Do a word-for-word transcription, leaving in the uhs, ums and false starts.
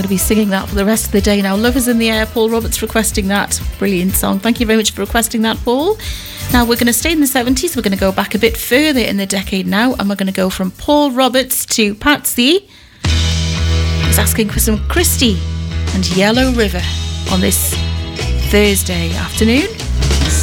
to be singing that for the rest of the day now. Love is in the Air, Paul Roberts requesting that. Brilliant song. Thank you very much for requesting that, Paul. Now we're going to stay in the seventies. We're going to go back a bit further in the decade now, and we're going to go from Paul Roberts to Patsy. He's asking for some Christy and Yellow River on this Thursday afternoon.